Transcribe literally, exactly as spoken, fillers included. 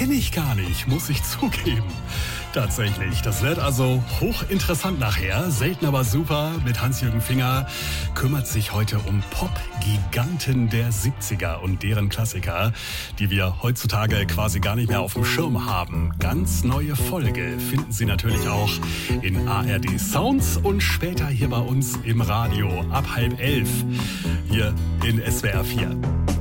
kenne ich gar nicht, muss ich zugeben. Tatsächlich, das wird also hochinteressant nachher. Selten aber super mit Hans-Jürgen Finger kümmert sich heute um Pop-Giganten der siebziger und deren Klassiker, die wir heutzutage quasi gar nicht mehr auf dem Schirm haben. Ganz neue Folge finden Sie natürlich auch in A R D Sounds und später hier bei uns im Radio ab halb elf hier in S W R vier.